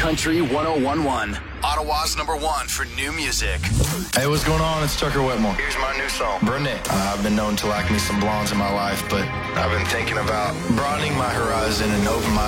Country 101.1. Ottawa's #1 for new music. Hey, what's going on? It's Tucker Whitmore. Here's my new song, Brunette. I've been known to like me some blondes in my life, but I've been thinking about broadening my horizon and open my